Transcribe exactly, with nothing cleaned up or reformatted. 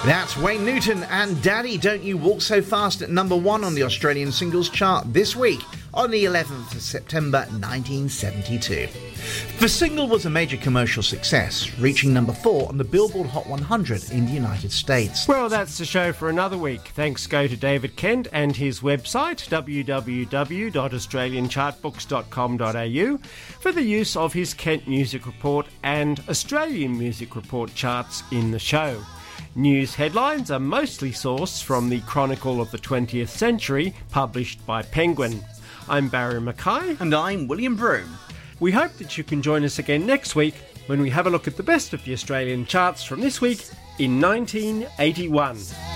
That's Wayne Newton and Daddy Don't You Walk So Fast at number one on the Australian singles chart this week on the eleventh of September nineteen seventy-two. The single was a major commercial success, reaching number four on the Billboard Hot one hundred in the United States. Well, that's the show for another week. Thanks go to David Kent and his website, w w w dot australian chart books dot com dot a u, for the use of his Kent Music Report and Australian Music Report charts in the show. News headlines are mostly sourced from the Chronicle of the twentieth Century, published by Penguin. I'm Barry Mackay. And I'm William Broome. We hope that you can join us again next week when we have a look at the best of the Australian charts from this week in nineteen eighty-one.